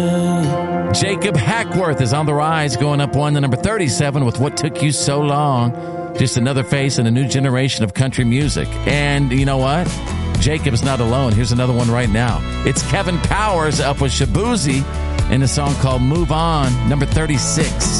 Jacob Hackworth is on the rise, going up one to number 37 with What Took You So Long. Just another face in a new generation of country music. And you know what? Jacob's not alone. Here's another one right now. It's Kevin Powers up with Shabuzi in a song called Move On, number 36.